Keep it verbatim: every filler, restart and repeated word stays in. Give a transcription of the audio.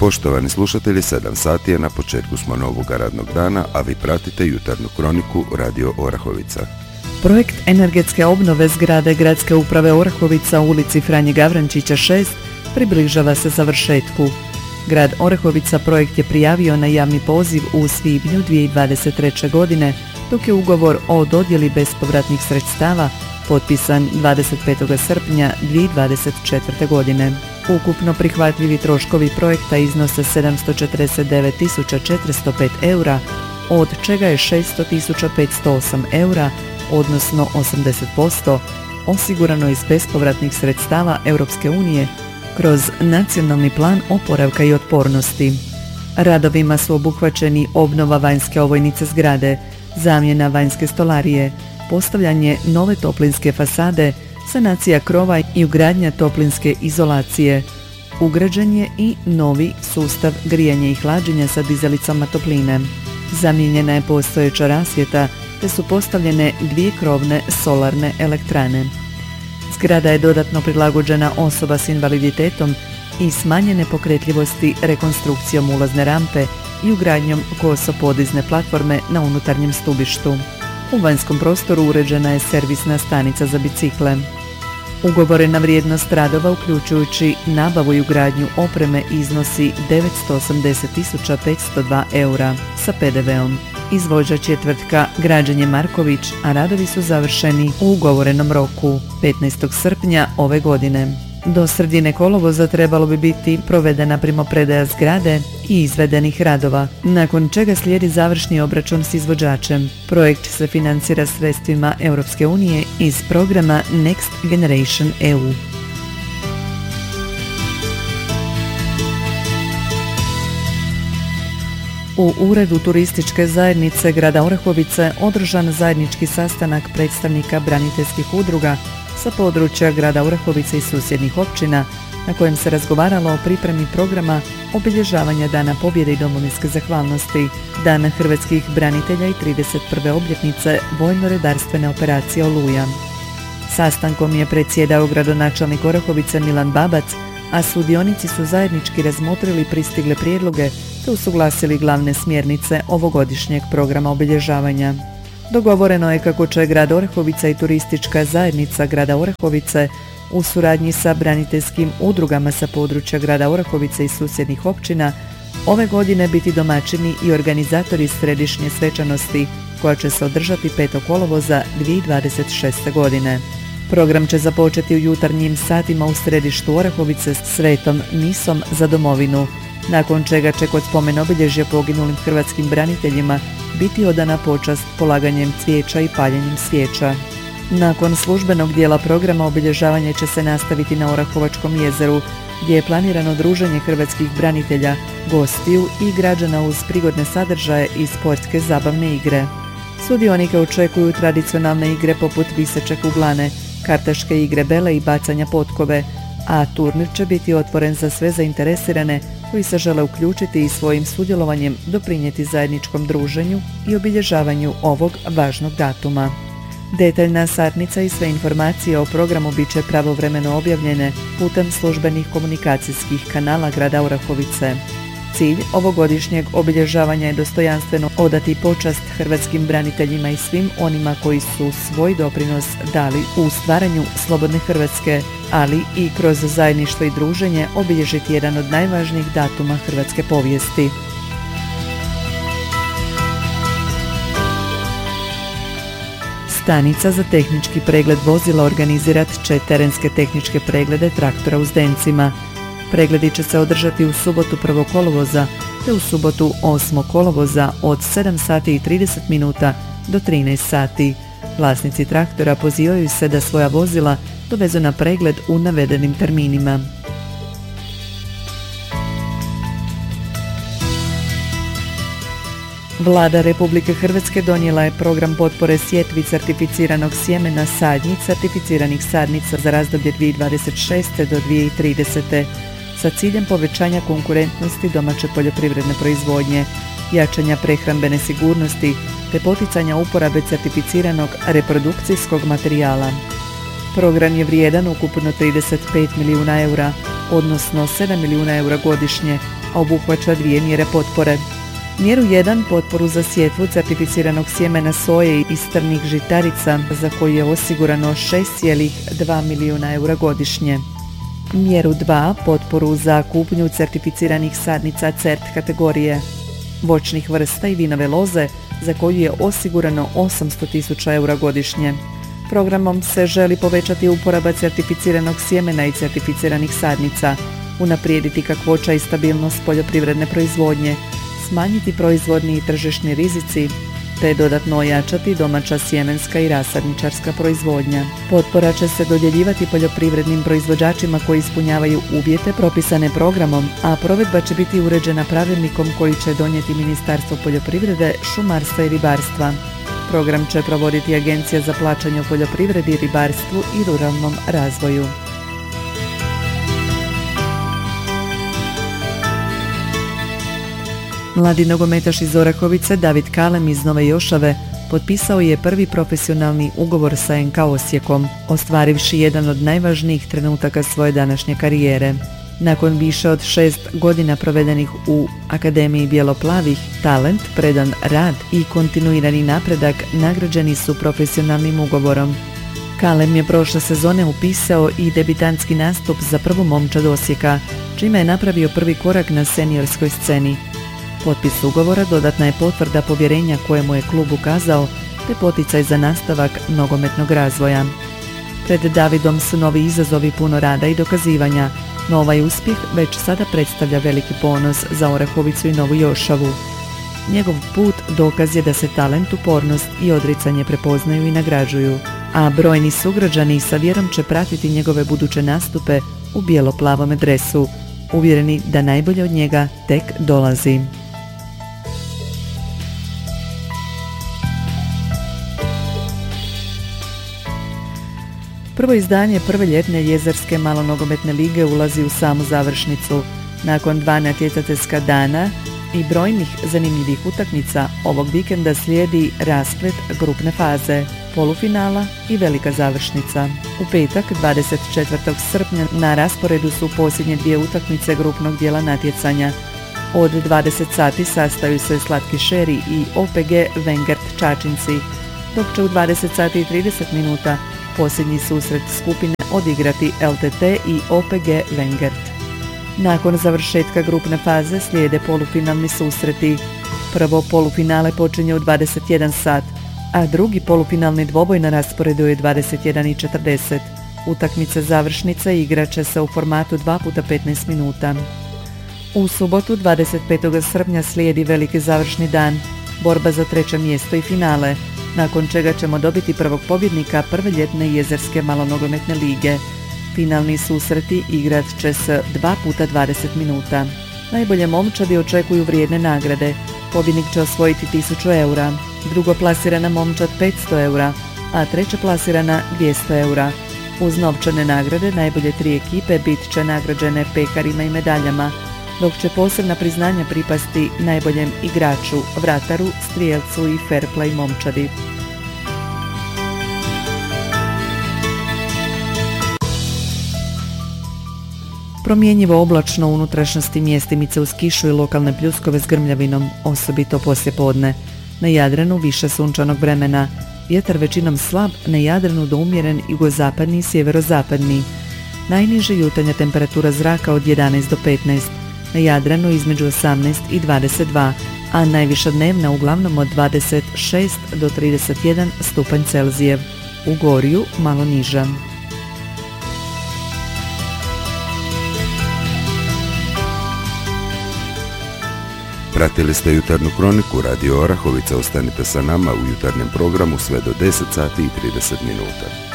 Poštovani slušatelji, sedam sati je, na početku smo novog radnog dana, a vi pratite jutarnju kroniku Radio Orahovica. Projekt energetske obnove zgrade Gradske uprave Orahovica u ulici Franje Gavrančića šest približava se završetku. Grad Orahovica projekt je prijavio na javni poziv u svibnju dvije tisuće dvadeset treće. godine, dok je ugovor o dodjeli bespovratnih sredstava potpisan dvadeset petog srpnja dvije tisuće dvadeset četvrte. godine. Ukupno prihvatljivi troškovi projekta iznose sedamsto četrdeset devet tisuća četiristo pet eura, od čega je šesto tisuća petsto osam eura, odnosno osamdeset posto, osigurano iz bespovratnih sredstava Europske unije kroz Nacionalni plan oporavka i otpornosti. Radovima su obuhvaćeni obnova vanjske ovojnice zgrade, zamjena vanjske stolarije, postavljanje nove toplinske fasade, sanacija krova i ugradnja toplinske izolacije. Ugrađen je i novi sustav grijanja i hlađenja sa dizelicama topline. Zamijenjena je postojeća rasvjeta te su postavljene dvije krovne solarne elektrane. Zgrada je dodatno prilagođena osoba s invaliditetom i smanjene pokretljivosti rekonstrukcijom ulazne rampe i ugradnjom kosopodizne platforme na unutarnjem stubištu. U vanjskom prostoru uređena je servisna stanica za bicikle. Ugovorena vrijednost radova, uključujući nabavu i ugradnju opreme, iznosi devetsto osamdeset tisuća petsto dva eura sa pe de veom. Izvođač je tvrtka Građenje Marković, a radovi su završeni u ugovorenom roku petnaestog srpnja ove godine. Do sredine kolovoza trebalo bi biti provedena primopredaja zgrade i izvedenih radova, nakon čega slijedi završni obračun s izvođačem. Projekt se financira sredstvima Europske unije iz programa Next Generation E U. U uredu turističke zajednice grada Orahovice održan zajednički sastanak predstavnika braniteljskih udruga sa područja grada Orahovice i susjednih općina, na kojem se razgovaralo o pripremi programa obilježavanja Dana pobjede i domovinske zahvalnosti, Dana hrvatskih branitelja i trideset prve obljetnice vojno-redarstvene operacije Oluja. Sastankom je predsjedao gradonačelnik Orahovice Milan Babac, a sudionici su zajednički razmotrili pristigle prijedloge te usuglasili glavne smjernice ovogodišnjeg programa obilježavanja. Dogovoreno je kako će grad Orahovica i turistička zajednica grada Orahovice u suradnji sa braniteljskim udrugama sa područja grada Orahovice i susjednih općina ove godine biti domaćini i organizatori središnje svečanosti koja će se održati petog kolovoza dvije tisuće dvadeset šeste. godine. Program će započeti u jutarnjim satima u središtu Orahovice s svetom misom za domovinu, nakon čega će kod spomen obilježja poginulim hrvatskim braniteljima biti odana počast polaganjem cvijeća i paljenjem svijeća. Nakon službenog dijela programa obilježavanje će se nastaviti na Orahovačkom jezeru, gdje je planirano druženje hrvatskih branitelja, gostiju i građana uz prigodne sadržaje i sportske zabavne igre. Sudionike očekuju tradicionalne igre poput viseće kuglane, kartaške igre bele i bacanja potkove, a turnir će biti otvoren za sve zainteresirane koji se žele uključiti i svojim sudjelovanjem doprinijeti zajedničkom druženju i obilježavanju ovog važnog datuma. Detaljna satnica i sve informacije o programu bit će pravovremeno objavljene putem službenih komunikacijskih kanala grada Orahovice. Cilj ovogodišnjeg obilježavanja je dostojanstveno odati počast hrvatskim braniteljima i svim onima koji su svoj doprinos dali u stvaranju slobodne Hrvatske, ali i kroz zajedništvo i druženje obilježiti jedan od najvažnijih datuma hrvatske povijesti. Stanica za tehnički pregled vozila organizirat će terenske tehničke preglede traktora u Zdencima. Pregledi će se održati u subotu prvog kolovoza te u subotu osmog kolovoza od sedam sati i trideset minuta do trinaest sati. Vlasnici traktora pozivaju se da svoja vozila dovezu na pregled u navedenim terminima. Vlada Republike Hrvatske donijela je program potpore sjetvi certificiranog sjemena sadnji certificiranih sadnica za razdoblje dvije tisuće dvadeset šeste do dvije tisuće tridesete. sa ciljem povećanja konkurentnosti domaće poljoprivredne proizvodnje, jačanja prehrambene sigurnosti te poticanja uporabe certificiranog reprodukcijskog materijala. Program je vrijedan ukupno trideset pet milijuna eura, odnosno sedam milijuna eura godišnje, a obuhvaća dvije mjere potpore. Mjeru jedan, potporu za sjetvu certificiranog sjemena soje i strnih žitarica, za koju je osigurano šest zarez dva milijuna eura godišnje. Mjeru dva, potporu za kupnju certificiranih sadnica C E R T kategorije, voćnih vrsta i vinove loze, za koju je osigurano osamsto tisuća eura godišnje. Programom se želi povećati uporaba certificiranog sjemena i certificiranih sadnica, unaprijediti kakvoća i stabilnost poljoprivredne proizvodnje, smanjiti proizvodni i tržišni rizici, te dodatno ojačati domaća sjemenska i rasadničarska proizvodnja. Potpora će se dodjeljivati poljoprivrednim proizvođačima koji ispunjavaju uvjete propisane programom, a provedba će biti uređena pravilnikom koji će donijeti Ministarstvo poljoprivrede, šumarstva i ribarstva. Program će provoditi Agencija za plaćanje u poljoprivredi, ribarstvu i ruralnom razvoju. Mladi nogometaš iz Orahovice David Kalem iz Nove Jošave potpisao je prvi profesionalni ugovor sa N K Osijekom, ostvarivši jedan od najvažnijih trenutaka svoje današnje karijere. Nakon više od šest godina provedenih u Akademiji Bijeloplavih, talent, predan rad i kontinuirani napredak nagrađeni su profesionalnim ugovorom. Kalem je prošle sezone upisao i debitantski nastup za prvu momčad Osijeka, čime je napravio prvi korak na seniorskoj sceni. Potpis ugovora dodatna je potvrda povjerenja kojemu je klub ukazao, te poticaj za nastavak nogometnog razvoja. Pred Davidom su novi izazovi, puno rada i dokazivanja, no ovaj uspjeh već sada predstavlja veliki ponos za Orahovicu i Novu Jošavu. Njegov put dokaz je da se talent, upornost i odricanje prepoznaju i nagrađuju, a brojni sugrađani sa vjerom će pratiti njegove buduće nastupe u bijelo-plavom dresu, uvjereni da najbolje od njega tek dolazi. Prvo izdanje prve ljetne jezerske malonogometne lige ulazi u samu završnicu. Nakon dva natjecateljska dana i brojnih zanimljivih utakmica, ovog vikenda slijedi rasplet grupne faze, polufinala i velika završnica. U petak, dvadeset četvrtog srpnja, na rasporedu su posljednje dvije utakmice grupnog dijela natjecanja. Od dvadeset sati sastaju se Slatkišeri i O P G Vengert Čačinci, dok će u dvadeset sati i trideset minuta posljednji susret skupine odigrati L T T i O P G Vengert. Nakon završetka grupne faze slijede polufinalni susreti. Prvo polufinale počinje u dvadeset jedan sat, a drugi polufinalni dvoboj na rasporedu je dvadeset jedan i četrdeset. Utakmice završnice igrat će se u formatu dva puta petnaest minuta. U subotu, dvadeset petog srpnja, slijedi veliki završni dan, borba za treće mjesto i finale, nakon čega ćemo dobiti prvog pobjednika prve ljetne jezerske malonogometne lige. Finalni susreti igrat će se dva puta dvadeset minuta. Najbolje momčadi očekuju vrijedne nagrade. Pobjednik će osvojiti tisuću eura, drugo plasirana momčad petsto eura, a treća plasirana dvjesto eura. Uz novčane nagrade najbolje tri ekipe bit će nagrađene pekarima i medaljama, dok će posebna priznanja pripasti najboljem igraču, vrataru, strijelcu i fair play momčadi. Promjenjivo oblačno u unutrašnjosti, mjestimice uz kišu i lokalne pljuskove s grmljavinom, osobito poslijepodne. Na Jadranu više sunčanog vremena, vjetar većinom slab, na Jadranu do umjeren jugozapadni i sjeverozapadni. Najniža jutarnja temperatura zraka od jedanaest do petnaest, na Jadranu između osamnaest i dvadeset dva, a najviša dnevna uglavnom od dvadeset šest do trideset jedan stupanj Celzijev. U Gorju malo niža. Pratili ste jutarnju kroniku Radio Orahovica. Ostanite sa nama u jutarnjem programu sve do deset sati i trideset minuta.